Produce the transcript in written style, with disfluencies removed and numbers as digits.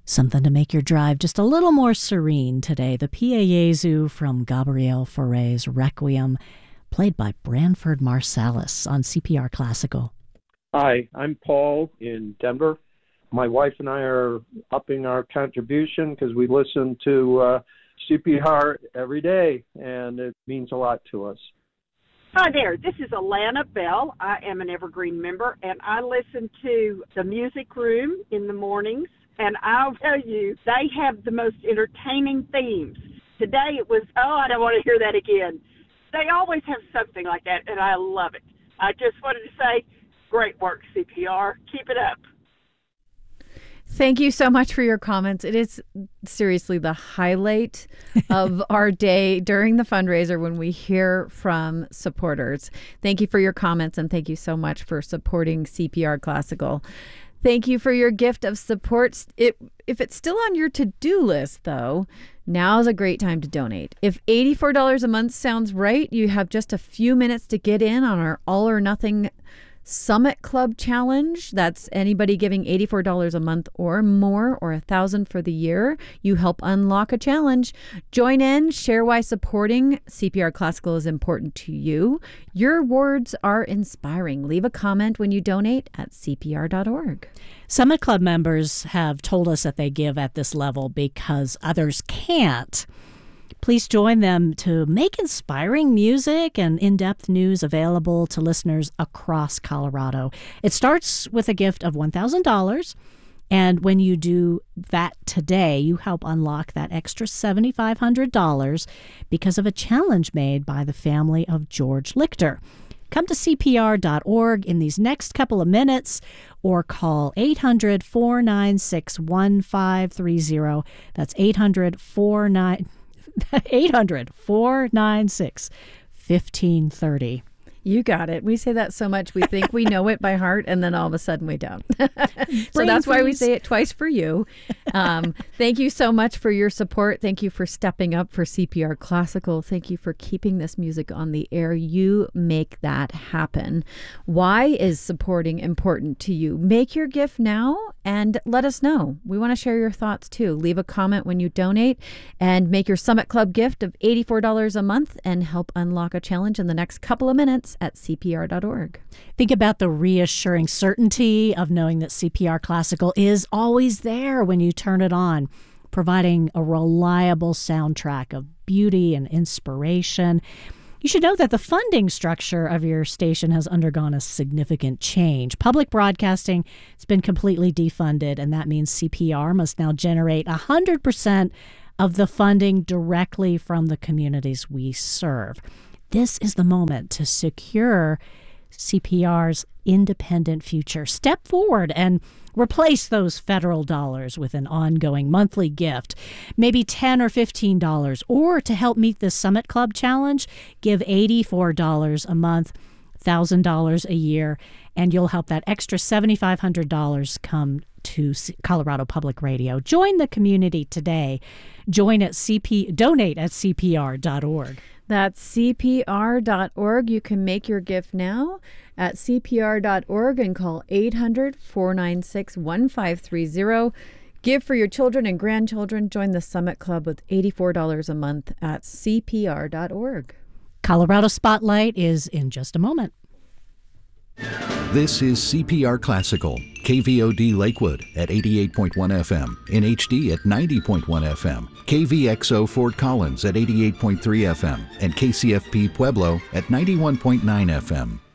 Something to make your drive just a little more serene today. The Pie Jesu from Gabriel Fauré's Requiem, played by Branford Marsalis on CPR Classical. Hi, I'm Paul in Denver. My wife and I are upping our contribution because we listen to CPR every day, and it means a lot to us. Hi there, this is Alana Bell. I am an Evergreen member, and I listen to the Music Room in the mornings, and I'll tell you, they have the most entertaining themes. Today it was, I don't want to hear that again. They always have something like that, and I love it. I just wanted to say, great work, CPR. Keep it up. Thank you so much for your comments. It is seriously the highlight of our day during the fundraiser when we hear from supporters. Thank you for your comments, and thank you so much for supporting CPR Classical. Thank you for your gift of support. If it's still on your to-do list, though, now's a great time to donate. If $84 a month sounds right, you have just a few minutes to get in on our All or Nothing Summit Club Challenge. That's anybody giving $84 a month or more, or $1,000 for the year. You help unlock a challenge. Join in, share why supporting CPR Classical is important to you. Your words are inspiring. Leave a comment when you donate at cpr.org. Summit Club members have told us that they give at this level because others can't. Please join them to make inspiring music and in-depth news available to listeners across Colorado. It starts with a gift of $1,000, and when you do that today, you help unlock that extra $7,500 because of a challenge made by the family of George Lichter. Come to CPR.org in these next couple of minutes or call 800-496-1530. That's 800-496-1530. You got it. We say that so much. We think we know it by heart, and then all of a sudden we don't. So that's why we say it twice for you. Thank you so much for your support. Thank you for stepping up for CPR Classical. Thank you for keeping this music on the air. You make that happen. Why is supporting important to you? Make your gift now and let us know. We want to share your thoughts too. Leave a comment when you donate and make your Summit Club gift of $84 a month and help unlock a challenge in the next couple of minutes at cpr.org. Think about the reassuring certainty of knowing that CPR Classical is always there when you turn it on, providing a reliable soundtrack of beauty and inspiration. You should know that the funding structure of your station has undergone a significant change. Public broadcasting has been completely defunded, and that means CPR must now generate 100% of the funding directly from the communities we serve. This is the moment to secure CPR's independent future. Step forward and replace those federal dollars with an ongoing monthly gift, maybe $10 or $15, or to help meet the Summit Club Challenge, give $84 a month, $1,000 a year, and you'll help that extra $7,500 come to Colorado Public Radio. Join the community today. Donate at cpr.org. That's cpr.org. You can make your gift now at cpr.org and call 800-496-1530. Give for your children and grandchildren. Join the Summit Club with $84 a month at cpr.org. Colorado Spotlight is in just a moment. This is CPR Classical, KVOD Lakewood at 88.1 FM, in HD at 90.1 FM, KVXO Fort Collins at 88.3 FM, and KCFP Pueblo at 91.9 FM.